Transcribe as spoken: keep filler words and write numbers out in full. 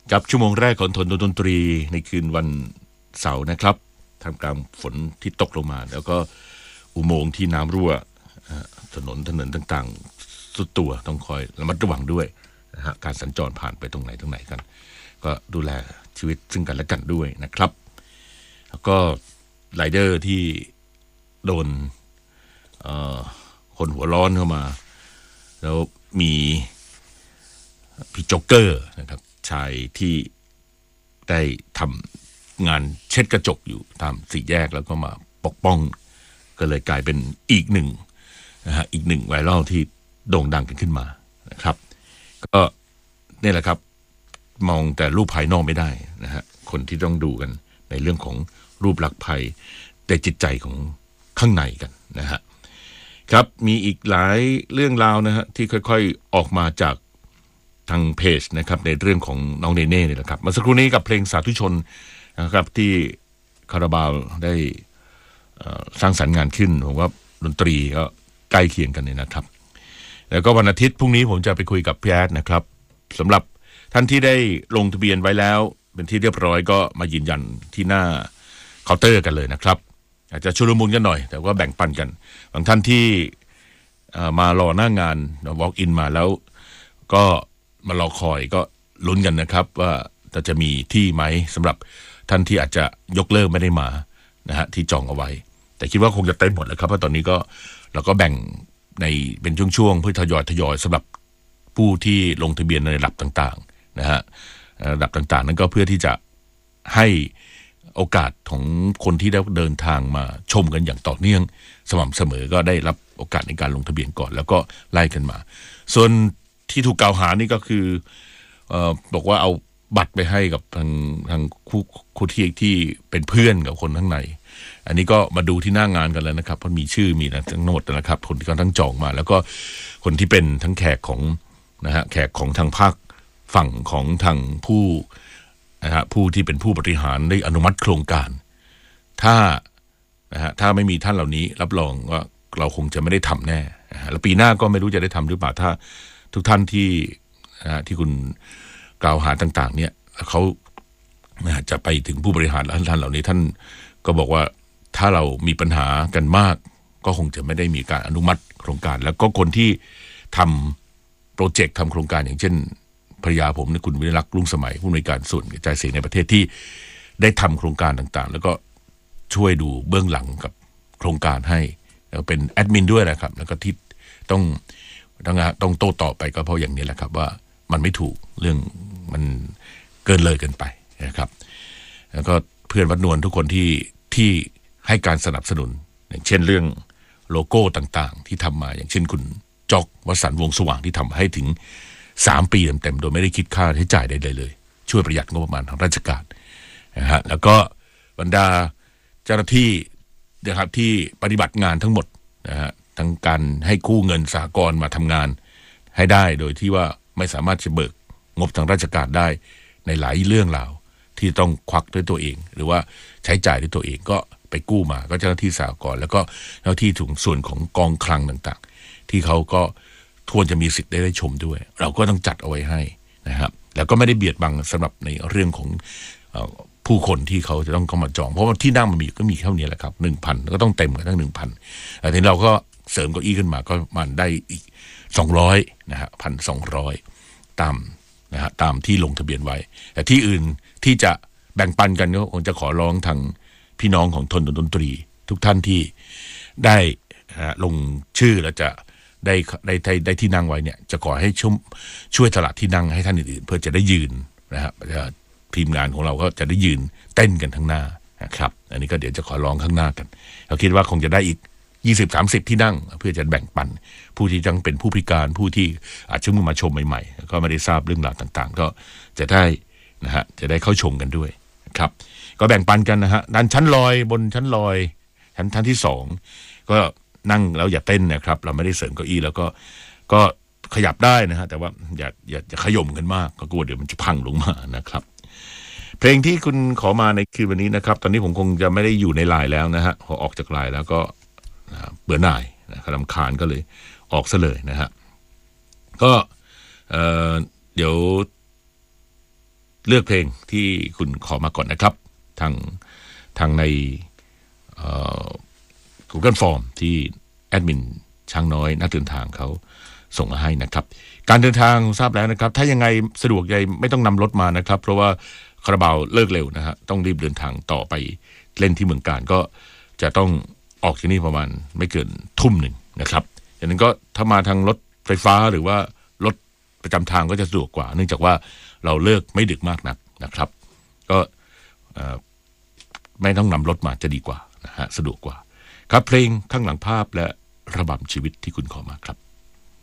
กับชั่วโมงแรกของทนดนตรีในคืนวันเสาร์นะครับท่ามกลางฝนที่ตกลงมาแล้วก็อุโมงค์ที่น้ำรั่วถนนถนนต่างๆสุดตัวต้องคอยระมัดระวังด้วยนะฮะการสัญจรผ่านไปตรงไหนตรงไหนกันก็ดูแลชีวิตซึ่งกันและกันด้วยนะครับแล้วก็ไรเดอร์ที่โดนคนหัวร้อนเข้ามาแล้วมีพี่โจ๊กเกอร์นะครับชายที่ได้ทำงานเช็ดกระจกอยู่ตามสี่แยกแล้วก็มาปกป้องก็เลยกลายเป็นอีกหนึ่งนะฮะอีกหนึ่งไวรัลที่โด่งดังกันขึ้นมานะครับก็นี่แหละครับมองแต่รูปภายนอกไม่ได้นะฮะคนที่ต้องดูกันในเรื่องของรูปลักษณ์ภายในจิตใจของข้างในกันนะฮะครับมีอีกหลายเรื่องราวนะฮะที่ค่อยๆออกมาจากทางเพจนะครับในเรื่องของน้องเนเน่เนี่ยแหละครับเมื่อสักครู่นี้กับเพลงสาธุชนนะครับที่คาราบาวได้สร้างสรรค์งานขึ้นผมว่าดนตรีก็ใกล้เคียงกันเนี่ยนะครับแล้วก็วันอาทิตย์พรุ่งนี้ผมจะไปคุยกับพี่แอดนะครับสำหรับท่านที่ได้ลงทะเบียนไว้แล้วเป็นที่เรียบร้อยก็มายืนยันที่หน้าเคาน์เตอร์กันเลยนะครับอาจจะชุลมุนกันหน่อยแต่ว่าแบ่งปันกันบางท่านที่มารอหน้างาน walk in มาแล้วก็มารอคอยก็ลุ้นกันนะครับว่าจะจะมีที่ไหมสำหรับท่านที่อาจจะยกเลิกไม่ได้มานะฮะที่จองเอาไว้แต่คิดว่าคงจะเต็มหมดแล้วครับเพราะตอนนี้ก็เราก็แบ่งในเป็นช่วงๆเพื่อทยอยทยอยสำหรับผู้ที่ลงทะเบียนในระดับต่างๆนะฮะระดับต่างๆนั้นก็เพื่อที่จะให้โอกาสของคนที่ได้เดินทางมาชมกันอย่างต่อเนื่องสม่ำเสมอก็ได้รับโอกาสในการลงทะเบียนก่อนแล้วก็ไล่กันมาส่วนที่ถูกกล่าวหานี่ก็คือเอ่อบอกว่าเอาบัตรไปให้กับทางทางคู่คู่ที่ที่เป็นเพื่อนกับคนข้างในอันนี้ก็มาดูที่หน้างานกันแล้วนะครับเพราะมีชื่อมีนะทั้งหมดนะครับคนที่เขาทั้งจองมาแล้วก็คนที่เป็นทั้งแขกของนะฮะแขกของทางภาคฝั่งของทางผู้นะฮะผู้ที่เป็นผู้บริหารได้อนุมัติโครงการถ้านะฮะถ้าไม่มีท่านเหล่านี้รับรองว่าเราคงจะไม่ได้ทำแน่นะฮะแล้วปีหน้าก็ไม่รู้จะได้ทำหรือเปล่าถ้าทุกท่านที่นะฮะที่คุณกล่าวหาต่างๆเนี่ยเขานะฮะจะไปถึงผู้บริหารท่านเหล่านี้ท่านก็บอกว่าถ้าเรามีปัญหากันมากก็คงจะไม่ได้มีการอนุมัติโครงการแล้วก็คนที่ทำโปรเจกต์ทำโครงการอย่างเช่นภรรยาผมเนี่ยคุณวิรักษ์รุ่งสมัยผู้อำนวยการส่วนกระจายเสียงในประเทศที่ได้ทำโครงการต่างๆแล้วก็ช่วยดูเบื้องหลังกับโครงการให้แล้วเป็นแอดมินด้วยนะครับแล้วก็ที่ต้องต้องต้องโต้ตอบไปก็เพราะอย่างนี้แหละครับว่ามันไม่ถูกเรื่องมันเกินเลยเกินไปนะครับแล้วก็เพื่อนวัดนวลทุกคนที่ที่ให้การสนับสนุนอย่างเช่นเรื่องโลโก้ต่างๆที่ทำมาอย่างเช่นคุณจอกวสันต์วงสว่างที่ทำให้ถึงสามปีเต็มๆโดยไม่ได้คิดค่าใช้จ่ายใดๆเลยช่วยประหยัดงบประมาณทางราชการนะฮะแล้วก็บรรดาเจ้าหน้าที่นะครับที่ปฏิบัติงานทั้งหมดนะฮะทั้งการให้กู้เงินสหกรณ์มาทำงานให้ได้โดยที่ว่าไม่สามารถจะเบิกงบทางราชการได้ในหลายเรื่องราวที่ต้องควักด้วยตัวเองหรือว่าใช้จ่ายด้วยตัวเองก็ไปกู้มาก็เจ้าหน้าที่สหกรณ์แล้วก็เจ้าหน้าที่ถุงส่วนของกองคลังต่างๆที่เขาก็ควรจะมีสิทธิ์ได้ได้ชมด้วยเราก็ต้องจัดเอาไว้ให้นะครับแล้วก็ไม่ได้เบียดบังสำหรับในเรื่องของผู้คนที่เขาจะต้องเข้ามาจองเพราะว่าที่นั่งมันมีก็มีเท่านี้แหละครับ หนึ่งพัน ก็ต้องเต็มกันทั้ง หนึ่งพัน แต่ทีนี้เราก็เสริมเก้าอี้ขึ้นมาก็มันได้อีกสองร้อยนะฮะ หนึ่งพันสองร้อย ตามนะฮะตามที่ลงทะเบียนไว้แต่ที่อื่นที่จะแบ่งปันกันก็คงจะขอร้องทางพี่น้องของทนดนตรีทุกท่านที่ได้ลงชื่อแล้วจะได้ได้ได้ได้ที่นั่งไว้เนี่ยจะขอให้ช่วยช่วยสละที่นั่งให้ท่านอื่นๆเพื่อจะได้ยืนนะครับทีมงานของเราก็จะได้ยืนเต้นกันทั้งหน้านะครับอันนี้ก็เดี๋ยวจะขอร้องข้างหน้ากันเราคิดว่าคงจะได้อีก ยี่สิบ สามสิบ ที่นั่งเพื่อจะแบ่งปันผู้ที่ยังเป็นผู้พิการผู้ที่อาจจะเพิ่งมาชมใหม่ๆก็ไม่ได้ทราบเรื่องราวต่างๆก็จะได้นะฮะจะได้เข้าชมกันด้วยนะครับก็แบ่งปันกันนะฮะด้านชั้นลอยบนชั้นลอยชั้นชั้นที่สองก็นั่งแล้วอย่าเต้นนะครับเราไม่ได้เสริมเก้าอี้แล้วก็ก็ขยับได้นะฮะแต่ว่าอย่าอย่าอย่าขย่มกันมากก็กลัวเดี๋ยวมันจะพังลงมานะครับเพลงที่คุณขอมาในคืนวันนี้นะครับตอนนี้ผมคงจะไม่ได้อยู่ในไลน์แล้วนะฮะพอออกจากไลน์แล้วก็เบื่อหน่ายนะครับรำคาญก็เลยออกซะเลยนะฮะก็เอ่อเดี๋ยวเลือกเพลงที่คุณขอมาก่อนนะครับทางทางใน Google Form ที่แอดมินช้างน้อยนักเดินทางเขาส่งมาให้นะครับการเดินทางทราบแล้วนะครับถ้ายังไงสะดวกใจไม่ต้องนำรถมานะครับเพราะว่าคาราบาวเลิกเร็วนะฮะต้องรีบเดินทางต่อไปเล่นที่เมืองการก็จะต้องออกที่นี่ประมาณไม่เกินทุ่มหนึ่งนะครับอย่างนั้นก็ถ้ามาทางรถไฟฟ้าหรือว่ารถประจำทางก็จะสะดวกกว่าเนื่องจากว่าเราเลิกไม่ดึกมากนักนะครับก็ไม่ต้องนำรถมาจะดีกว่านะฮะสะดวกกว่าครับเพลงข้างหลังภาพและระบำชีวิตที่คุณขอมาครับ